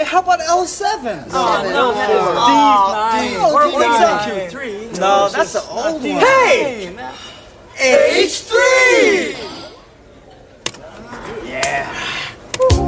Hey, how about L7? We're on Q3. No, that's the old one. Hey! H3!